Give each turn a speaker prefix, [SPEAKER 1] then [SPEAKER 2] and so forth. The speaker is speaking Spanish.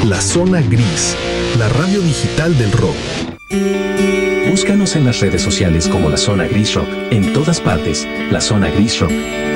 [SPEAKER 1] La Zona Gris, la radio digital del rock.
[SPEAKER 2] Búscanos en las redes sociales como La Zona Gris Rock. En todas partes, La Zona Gris Rock.